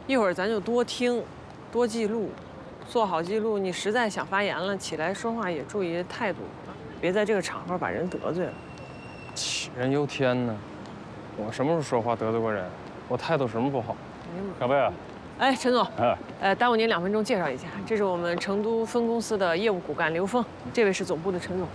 一会儿咱就多听，多记录，做好记录。你实在想发言了，起来说话也注意态度，别在这个场合把人得罪了。 杞人忧天呢，我什么时候说话得罪过人？我态度什么不好？小贝啊， 哎，陈总，耽误您2分钟介绍一下，这是我们成都分公司的业务骨干刘峰，这位是总部的陈总。